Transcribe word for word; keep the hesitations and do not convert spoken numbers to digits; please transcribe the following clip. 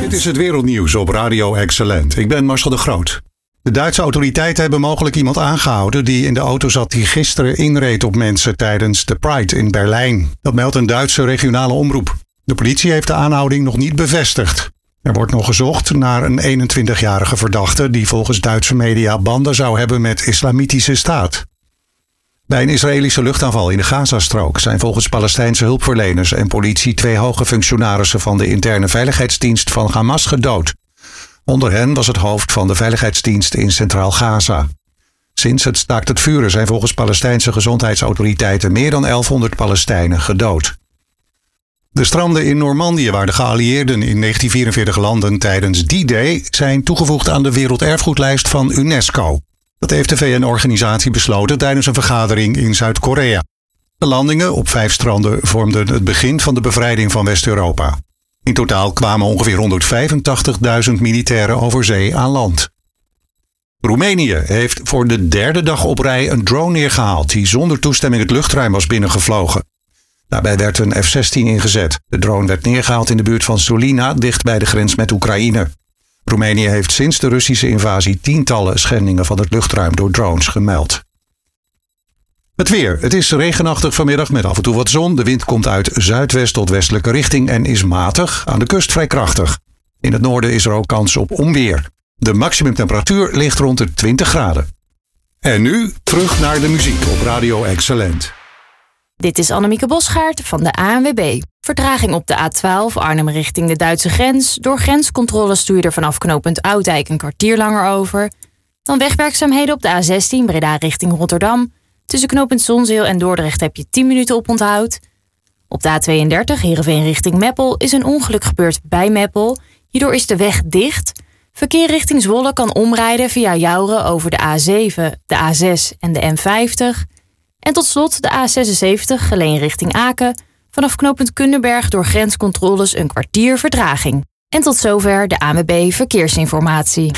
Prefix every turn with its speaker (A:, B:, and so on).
A: Dit is het wereldnieuws op Radio Excellent. Ik ben Marcel de Groot. De Duitse autoriteiten hebben mogelijk iemand aangehouden die in de auto zat die gisteren inreed op mensen tijdens de Pride in Berlijn. Dat meldt een Duitse regionale omroep. De politie heeft de aanhouding nog niet bevestigd. Er wordt nog gezocht naar een eenentwintigjarige verdachte die volgens Duitse media banden zou hebben met Islamitische Staat. Bij een Israëlische luchtaanval in de Gazastrook zijn volgens Palestijnse hulpverleners en politie twee hoge functionarissen van de interne veiligheidsdienst van Hamas gedood. Onder hen was het hoofd van de veiligheidsdienst in Centraal Gaza. Sinds het staakt het vuren zijn volgens Palestijnse gezondheidsautoriteiten meer dan elfhonderd Palestijnen gedood. De stranden in Normandië, waar de geallieerden in negentien vierenveertig landden tijdens D-Day, zijn toegevoegd aan de werelderfgoedlijst van UNESCO. Dat heeft de V N-organisatie besloten tijdens een vergadering in Zuid-Korea. De landingen op vijf stranden vormden het begin van de bevrijding van West-Europa. In totaal kwamen ongeveer honderdvijfentachtigduizend militairen over zee aan land. Roemenië heeft voor de derde dag op rij een drone neergehaald die zonder toestemming het luchtruim was binnengevlogen. Daarbij werd een F zestien ingezet. De drone werd neergehaald in de buurt van Sulina, dicht bij de grens met Oekraïne. Roemenië heeft sinds de Russische invasie tientallen schendingen van het luchtruim door drones gemeld. Het weer. Het is regenachtig vanmiddag met af en toe wat zon. De wind komt uit zuidwest tot westelijke richting en is matig, aan de kust vrij krachtig. In het noorden is er ook kans op onweer. De maximumtemperatuur ligt rond de twintig graden. En nu terug naar de muziek op Radio Excellent.
B: Dit is Annemieke Bosgaard van de A N W B. Vertraging op de A twaalf Arnhem richting de Duitse grens. Door grenscontroles stuur je er vanaf knooppunt Oudijk een kwartier langer over. Dan wegwerkzaamheden op de A zestien Breda richting Rotterdam. Tussen knooppunt Zonzeel en Dordrecht heb je tien minuten oponthoud. Op de A tweeëndertig Heerenveen richting Meppel is een ongeluk gebeurd bij Meppel. Hierdoor is de weg dicht. Verkeer richting Zwolle kan omrijden via Jouren over de A zeven, de A zes en de N vijftig. En tot slot de A zesenzeventig Geleen richting Aken. Vanaf knooppunt Kunderberg door grenscontroles een kwartier vertraging. En tot zover de A N W B Verkeersinformatie.